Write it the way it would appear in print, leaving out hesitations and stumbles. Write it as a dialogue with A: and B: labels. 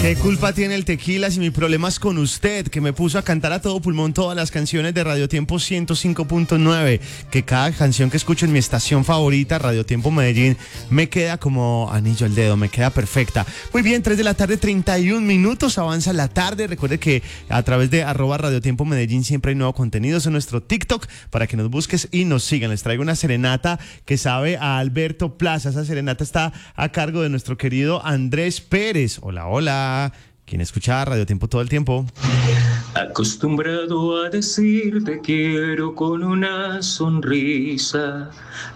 A: ¿Qué culpa tiene el tequila si mi problema es con usted, que me puso a cantar a todo pulmón todas las canciones de Radio Tiempo 105.9? Que cada canción que escucho en mi estación favorita, Radio Tiempo Medellín, me queda como anillo al dedo, me queda perfecta. Muy bien, 3 de la tarde, 31 minutos, avanza la tarde. Recuerde que a través de @Radio Tiempo Medellín siempre hay nuevo contenido en nuestro TikTok para que nos busques y nos sigan. Les traigo una serenata que sabe a Alberto Plaza. Esa serenata está a cargo de nuestro querido Andrés Pérez. Hola, hola. ¿Quién escucha Radio Tiempo todo el tiempo?
B: Acostumbrado a decir te quiero con una sonrisa.